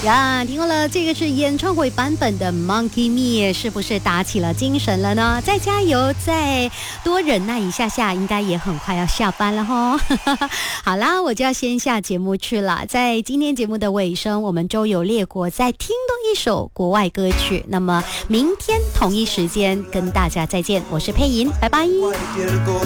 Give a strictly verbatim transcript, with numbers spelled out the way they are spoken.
呀，听过了，这个是演唱会版本的 Monkey Me， 是不是打起了精神了呢？再加油，再多忍耐一下下，应该也很快要下班了吼。好啦，我就要先下节目去了。在今天节目的尾声，我们周游列国再听多一首国外歌曲。那么明天同一时间跟大家再见，我是佩莹，拜拜。